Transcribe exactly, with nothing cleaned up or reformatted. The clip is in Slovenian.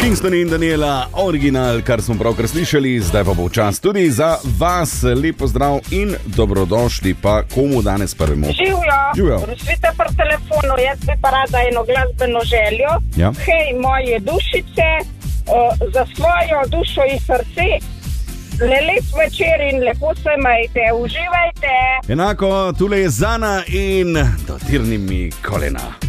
Kingston in Daniela, original, kar smo pravkar slišali, zdaj pa bo čas tudi za vas. Lep pozdrav in dobrodošli, pa komu danes prvemu? Živjo, Živjo. prosite pri telefonu, jaz bi pa rada eno glasbeno željo. Ja. Hej, moje dušice, uh, za svojo dušo in srce, le lep večer in lepo se majte, uživajte. Enako, tule je Zana in dotirni mi kolena.